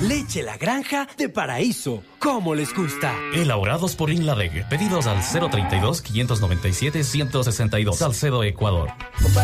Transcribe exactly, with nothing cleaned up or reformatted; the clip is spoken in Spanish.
Leche La Granja de Paraíso. ¿Cómo les gusta? Elaborados por Inladec. Pedidos al cero treinta y dos, quinientos noventa y siete, ciento sesenta y dos. Salcedo, Ecuador.